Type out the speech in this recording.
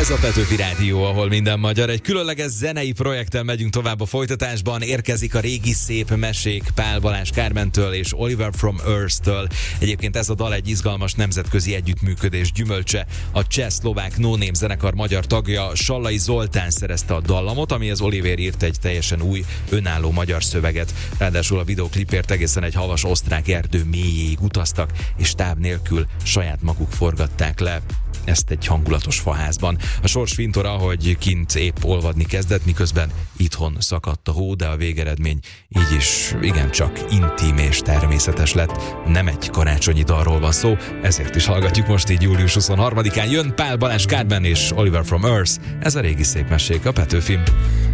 Ez a Petőfi Rádió, ahol minden magyar. Egy különleges zenei projekttel megyünk tovább a folytatásban. Érkezik a régi szép mesék Pál Balázs Kármentől és Oliver from Earth-től. Egyébként ez a dal egy izgalmas nemzetközi együttműködés gyümölcse. A cseh-szlovák No Name zenekar magyar tagja Sallai Zoltán szerezte a dallamot, amihez Oliver írt egy teljesen új, önálló magyar szöveget. Ráadásul a videoklipért egészen egy havas osztrák erdő mélyéig utaztak, és táv nélkül saját maguk forgatták le ezt egy hangulatos faházban. A sors fintora, hogy kint épp olvadni kezdett, miközben itthon szakadt a hó, de a végeredmény így is igencsak intim és természetes lett. Nem egy karácsonyi dalról van szó, ezért is hallgatjuk most így július 23-án. Jön Pál Balázs Kárment és Oliver from Earth. Ez a régi szép mesék a Petőfin.